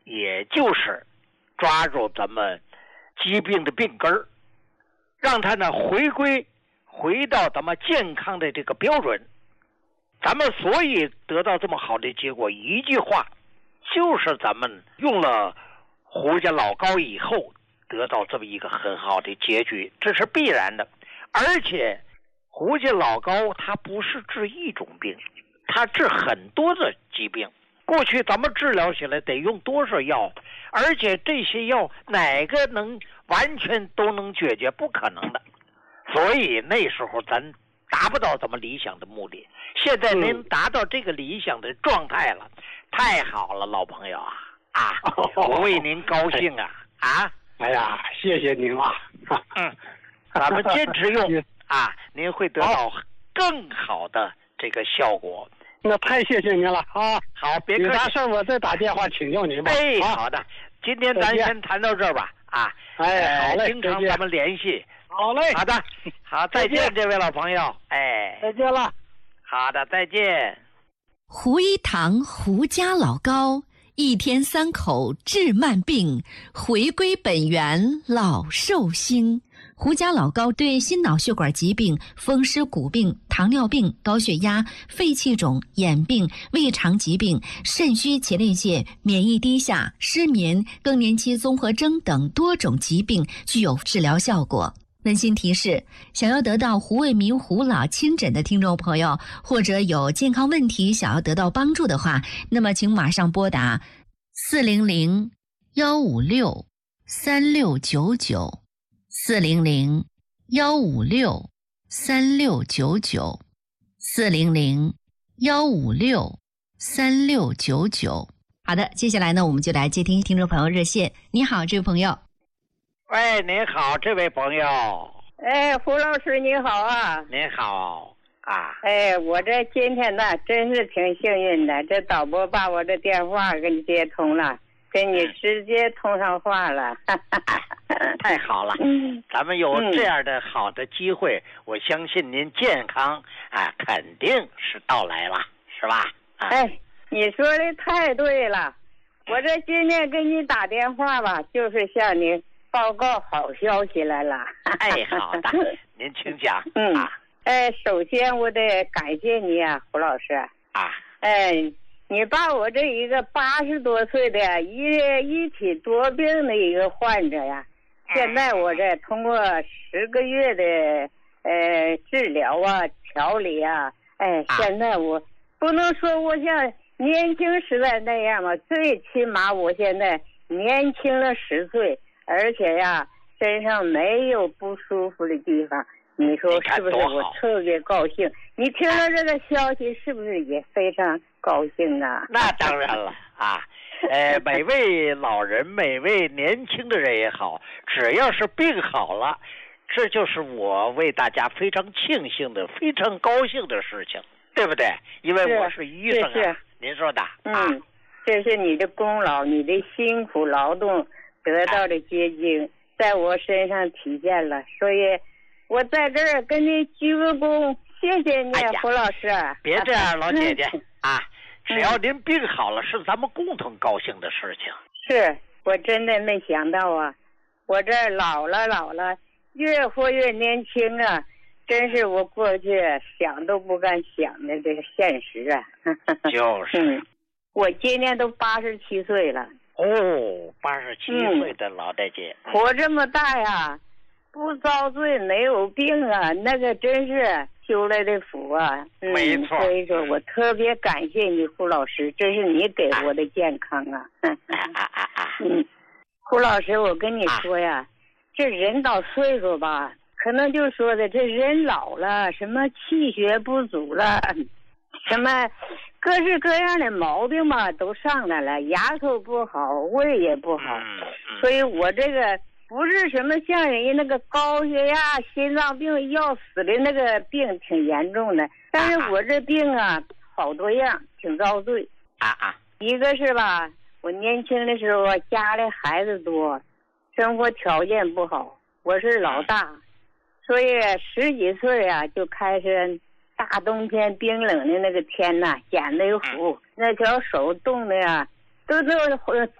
也就是抓住咱们疾病的病根儿，让它呢回到咱们健康的这个标准。咱们所以得到这么好的结果，一句话，就是咱们用了胡家老膏以后得到这么一个很好的结局，这是必然的。而且胡家老膏它不是治一种病，它治很多的疾病。过去咱们治疗起来得用多少药，而且这些药哪个能完全都能解决？不可能的。所以那时候咱达不到咱们理想的目的。现在您达到这个理想的状态了，太好了，老朋友啊！我为您高兴啊！ 哎呀，谢谢您啊！ 咱们坚持用您会得到更好的这个效果。 那太谢谢您了啊！ 好，别客气。 有啥事我再打电话请教您吧。 好的，今天咱先谈到这儿吧。 好嘞， 经常咱们联系。 好嘞， 好的，好，再见，这位老朋友。 再见了。 好的，再见。 胡一堂胡家老膏，一天3口治慢病，回归本源老寿星。胡家老膏对心脑血管疾病、风湿骨病、糖尿病、高血压、肺气肿、眼病、胃肠疾病、肾虚前列腺、免疫低下、失眠、更年期综合征等多种疾病具有治疗效果。温馨提示：想要得到胡卫民胡老亲诊的听众朋友，或者有健康问题想要得到帮助的话，那么请马上拨打400-156-3699 400-156-3699 400-156-3699。好的，接下来呢，我们就来接听众朋友热线。你好，这位朋友。 喂，您好，这位朋友。 胡老师你好啊。 您好啊。 我这今天呢真是挺幸运的，这导播把我这电话给你接通了，跟你直接通上话了。 太好了，咱们有这样的好的机会，我相信您健康肯定是到来了，是吧？ 你说的太对了，我这今天给你打电话吧，就是向你报告好消息来了。 好的，您请讲。 首先我得感谢你啊，胡老师。你把我这一个80多岁的一体多病的一个患者呀，现在我这通过10个月的治疗调理现在我不能说我像年轻时代那样嘛，最起码我现在年轻了10岁，而且呀身上没有不舒服的地方。你说是不是？我特别高兴。你听了这个消息是不是也非常高兴啊？ 那当然了每位老人每位年轻的人也好，只要是病好了，这就是我为大家非常庆幸的非常高兴的事情，对不对？因为我是医生您说的这是你的功劳，你的辛苦劳动得到的结晶在我身上体现了，所以我在这儿跟你鞠个躬，谢谢你，胡老师。 别这样，老姐姐只要您病好了，是咱们共同高兴的事情。 是我真的没想到我这老了，越活越年轻啊，真是我过去想都不敢想的这个现实啊。 就是我今年都87岁了。 87岁的老大姐， 活这么大呀，不遭罪没有病啊，那个真是修来的福啊。 没错。 所以说我特别感谢你，胡老师，这是你给我的健康啊。胡老师，我跟你说呀，这人到岁数吧，可能就说的这人老了，什么气血不足了，什么各式各样的毛病嘛都上来了，牙口不好，胃也不好。所以我这个不是什么像人家那个高血压、心脏病要死的那个病挺严重的，但是我这病好多样，挺遭罪。一个是吧，我年轻的时候家里孩子多，生活条件不好，我是老大，所以10几岁就开始大冬天冰冷的那个天减内服，那条手冻的都